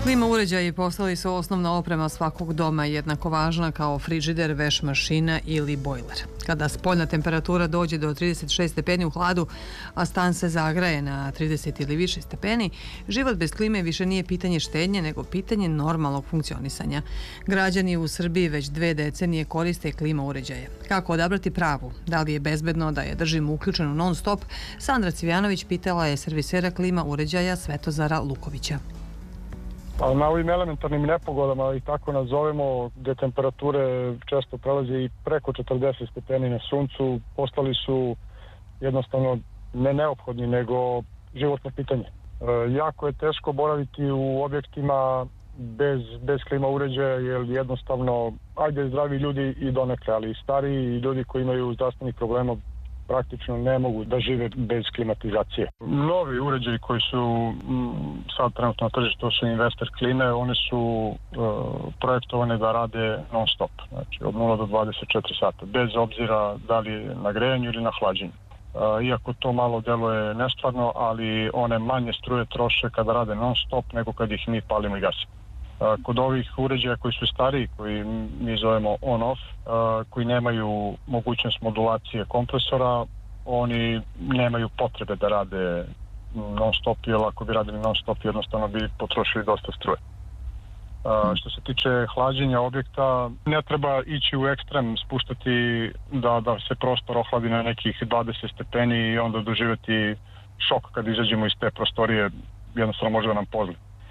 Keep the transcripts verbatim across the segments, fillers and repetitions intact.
Klima uređaji postali su osnovna oprema svakog doma, jednako važna kao frižider, veš mašina ili bojler. Kada spoljna temperatura dođe do trideset šest stepeni u hladu, a stan se zagreje na trideset ili više stepeni, život bez klime više nije pitanje štednje, nego pitanje normalnog funkcionisanja. Građani u Srbiji već dve decenije koriste klima uređaje. Kako odabrati pravu? Da li je bezbedno da je držimo uključenu non stop? Sandra Cvijanović pitala je servisera klima uređaja Svetozara Lukovića. Pa na ovim elementarnim nepogodama, i tako nazovemo, gde temperature često prelaze i preko četrdeset stepeni na suncu, postali su jednostavno ne neophodni, nego životno pitanje. E, jako je teško boraviti u objektima bez, bez klima uređaja, jer jednostavno, ajde zdravi ljudi i donekle, ali i stariji i ljudi koji imaju zdravstvenih problema praktično ne mogu da žive bez klimatizacije. Novi uređaji koji su m, sad trenutno na tržištu, to su Investor klime, one su e, projektovane da rade non stop, znači od nula do dvadeset četiri sata, bez obzira da li na grejanju ili na hlađenju. E, iako to malo deluje nestvarno, ali one manje struje troše kada rade non stop nego kad ih mi palimo i gasimo. Kod ovih uređaja koji su stariji, koji mi zovemo on-off, koji nemaju mogućnost modulacije kompresora, oni nemaju potrebe da rade non-stop, jer ako bi radili non-stop jednostavno bi potrošili dosta struje. Što se tiče hlađenja objekta, ne treba ići u ekstrem, spuštati da, da se prostor ohladi na nekih dvadeset stepeni i onda doživjeti šok kad izađemo iz te prostorije, jednostavno može da nam pozli.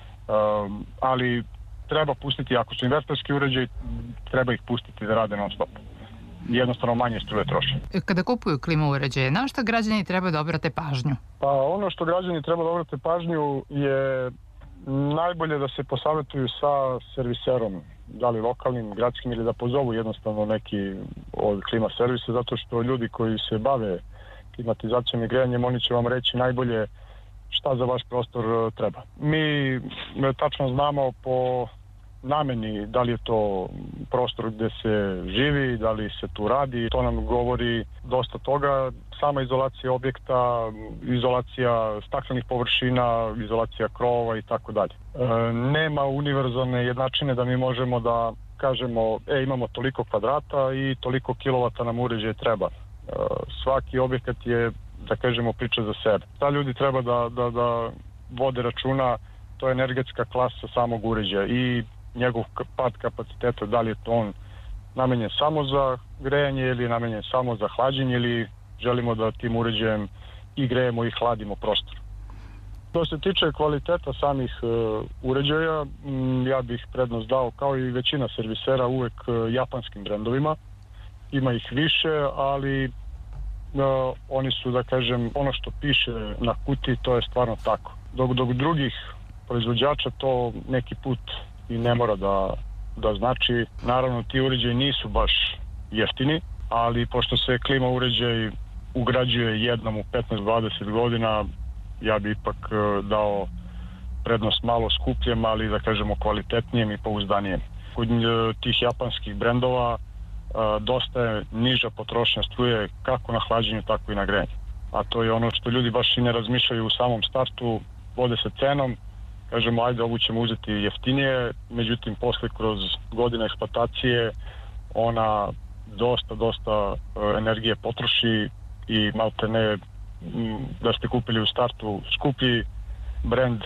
Ali treba pustiti, ako su investorski uređaji, treba ih pustiti da rade non stop. Jednostavno manje struje troše. Kada kupuju klima uređaje, na šta građani treba da obrate pažnju? Pa ono što građani treba da obrate pažnju je najbolje da se posavetuju sa serviserom, da li lokalnim, gradskim, ili da pozovu jednostavno neki od klima servisa, zato što ljudi koji se bave klimatizacijom i grejanjem, oni će vam reći najbolje šta za vaš prostor treba. Mi tačno znamo po nameni da li je to prostor gde se živi, da li se tu radi. To nam govori dosta toga. Sama izolacija objekta, izolacija staklenih površina, izolacija krovova i tako dalje. Nema univerzalne jednačine da mi možemo da kažemo e, imamo toliko kvadrata i toliko kilovata nam uređaj treba. E, svaki objekat je, da kažemo, priča za sebe. Ta ljudi treba da, da, da vode računa, to je energetska klasa samog uređaja i njegov pad kapaciteta, da li je to on namenjen samo za grejanje ili je namenjen samo za hlađenje ili želimo da tim uređajem i grejemo i hladimo prostor. Što se tiče kvaliteta samih uh, uređaja, m, ja bih prednost dao, kao i većina servisera, uvek uh, japanskim brendovima. Ima ih više, ali Uh, oni su, da kažem, ono što piše na kutiji, to je stvarno tako. Dok, dok drugih proizvođača to neki put i ne mora da, da znači. Naravno, ti uređaji nisu baš jeftini, ali pošto se klima uređaj ugrađuje jednom u petnaest dvadeset godina, ja bi ipak uh, dao prednost malo skupljem, ali da kažemo kvalitetnijem i pouzdanijem. Kod uh, tih japanskih brendova Uh, dosta je niža potrošnja struje kako na hlađenju, tako i na grejanju. A to je ono što ljudi baš i ne razmišljaju u samom startu, vode se cenom, kažemo ajde ovu ćemo uzeti jeftinije, međutim posle kroz godine eksploatacije ona dosta, dosta uh, energije potroši i malte ne m, da ste kupili u startu skuplji brend,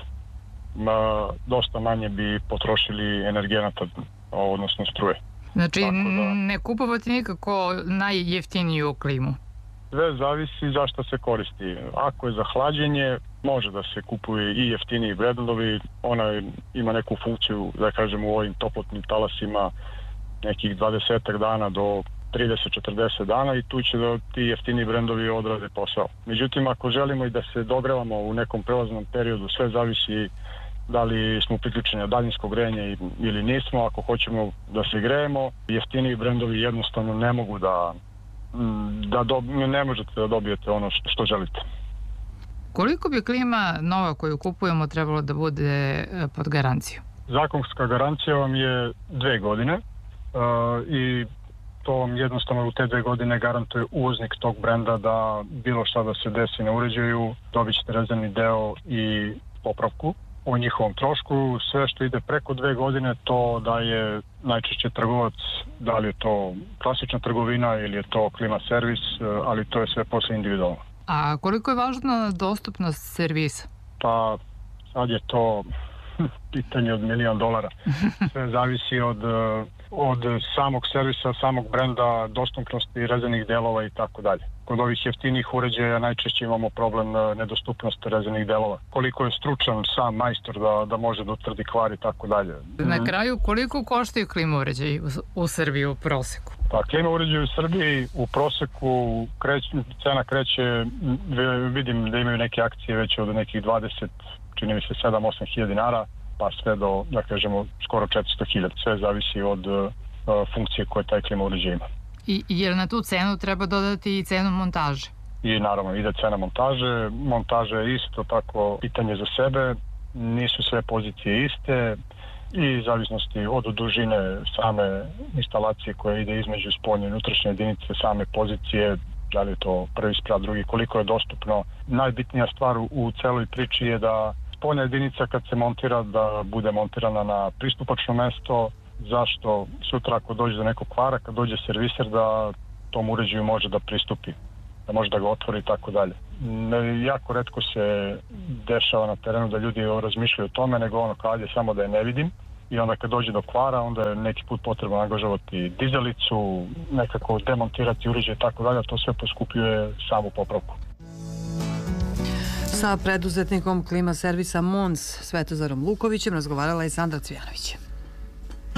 ma, dosta manje bi potrošili energenata, odnosno struje. Znači, da, ne kupovati nikako najjeftiniju klimu? Sve zavisi za šta se koristi. Ako je za hlađenje, može da se kupuje i jeftiniji brendovi. Ona ima neku funkciju, da kažem, u ovim toplotnim talasima nekih dvadeset dana do trideset četrdeset dana i tu će da ti jeftiniji brendovi odrade posao. Međutim, ako želimo i da se dogrevamo u nekom prelaznom periodu, sve zavisi da li smo priključeni na daljinsko grejanje ili nismo. Ako hoćemo da se grejemo, jeftiniji brendovi jednostavno ne mogu da, da do, ne možete da dobijete ono što želite. Koliko bi klima nova koju kupujemo trebalo da bude pod garanciju? Zakonska garancija vam je dve godine uh, i to vam jednostavno u te dve godine garantuje uvoznik tog brenda da bilo šta da se desi na uređaju, dobit ćete rezervni deo i popravku. o njihovom trošku. Sve što ide preko dve godine to da je najčešće trgovac, da li je to klasična trgovina ili je to klima servis, ali to je sve posle individualno. A koliko je važna dostupnost servisa? Pa sad je to pitanje od milion dolara. Sve zavisi od, od samog servisa, samog brenda, dostupnosti rezervnih delova i tako dalje. Kod ovih jeftinih uređaja najčešće imamo problem nedostupnosti rezervnih delova. Koliko je stručan sam majstor da, da može da utvrdi kvar i tako dalje. Na kraju, koliko koštaju klima uređaji u, u Srbiji u proseku? Pa klima uređaji u Srbiji u proseku kreć, cena kreće, vidim da imaju neke akcije već od nekih dvadeset, čini mi se sedam osam hiljada dinara, pa sve do, da kažemo, skoro četiristo hiljada. Sve zavisi od uh, funkcije koje taj klima uređaj ima. I jer na tu cenu treba dodati i cenu montaže? I naravno ide cena montaže. Montaža je isto tako pitanje za sebe. Nisu sve pozicije iste i zavisnosti od dužine same instalacije koja ide između spoljne i unutrašnje jedinice, same pozicije, da li je to prvi sprat, drugi, koliko je dostupno. Najbitnija stvar u celoj priči je da spoljna jedinica kad se montira da bude montirana na pristupačno mesto. Zašto sutra ako dođe do nekog kvara, kad dođe serviser da tom uređaju može da pristupi, da može da ga otvori i tako dalje. Jako retko se dešava na terenu da ljudi razmišljaju o tome, nego ono kad je samo da je ne vidim i onda kad dođe do kvara onda je neki put potrebno angažovati dizalicu, nekako demontirati uređaj i tako dalje, to sve poskupljuje samu popravku. Sa preduzetnikom klima servisa Mons Svetozarom Lukovićem razgovarala je Sandra Cvijanović.